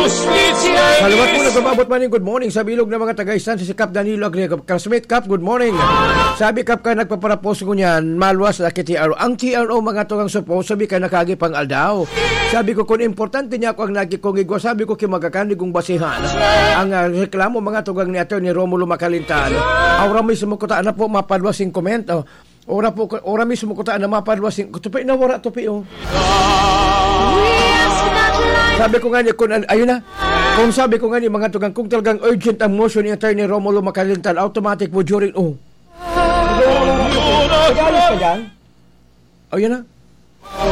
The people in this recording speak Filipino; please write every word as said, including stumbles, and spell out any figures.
Salamat po, nagpapabot maning good morning sa bilog ng mga taga-istan si Kap Danilo Aglego. Classmate Kap, good morning. Sabi Kap ka nagpaparapos ko niyan, malwas na kiti T R O. Ang T R O mga tungang supo, sabi ka nakagipang aldaw. Sabi ko kung importante niya ako ang nagkikongigwa, sabi ko kimagakan kong basihan. Ang uh, reklamo mga tugang ni Atty. Romulo Macalintal. Aura may sumukutaan na po mapadwasing komento. Ora po, ora may sumukutaan na mapadwasing. Tupi na wala, tupi oh. Sabi ko nga niya, kung, ayun na, kung sabi ko nga niya, mga tugang, kung talagang urgent ang motion ni Atty. Romulo Macalintal, automatic po during, oh. Nag-aalis ka dyan? Ayun na.